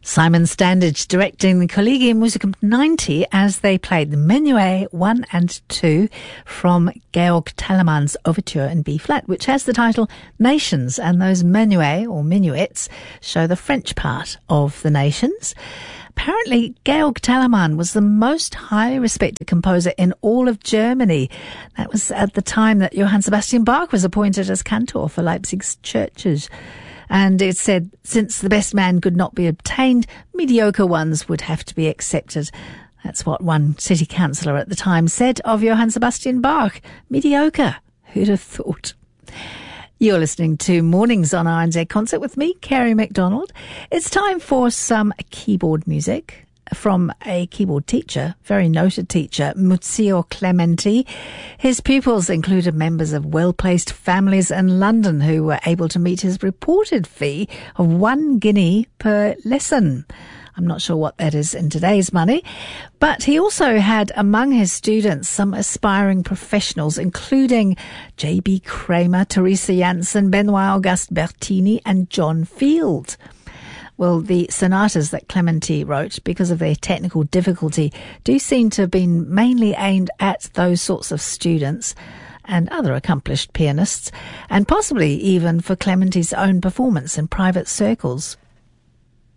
Simon Standage directing the Collegium Musicum 90 as they played the Menuet 1 and 2 from Georg Telemann's Overture in B-flat, which has the title Nations, and those menuet or minuets show the French part of the nations. Apparently, Georg Telemann was the most highly respected composer in all of Germany. That was at the time that Johann Sebastian Bach was appointed as cantor for Leipzig's churches. And it said, since the best man could not be obtained, mediocre ones would have to be accepted. That's what one city councillor at the time said of Johann Sebastian Bach. Mediocre. Who'd have thought? You're listening to Mornings on RNZ Concert with me, Kerry McDonald. It's time for some keyboard music from a keyboard teacher, very noted teacher, Muzio Clementi. His pupils included members of well-placed families in London who were able to meet his reported fee of 1 guinea per lesson. I'm not sure what that is in today's money, but he also had among his students some aspiring professionals, including J.B. Kramer, Teresa Janssen, Benoit Auguste Bertini, and John Field. Well, the sonatas that Clementi wrote, because of their technical difficulty, do seem to have been mainly aimed at those sorts of students and other accomplished pianists, and possibly even for Clementi's own performance in private circles.